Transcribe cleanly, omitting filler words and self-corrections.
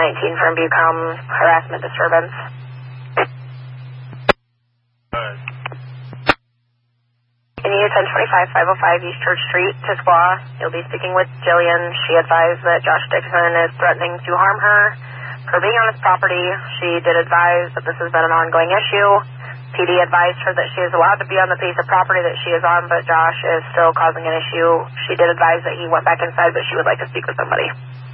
1019 from Bucom, harassment disturbance. Can you 1025-505 East Church Street, Tisquoia? You'll be speaking with Jillian. She advised that Josh Dixon is threatening to harm her for being on his property. She did advise that this has been an ongoing issue. PD advised her that she is allowed to be on the piece of property that she is on, but Josh is still causing an issue. She did advise that he went back inside, but she would like to speak with somebody.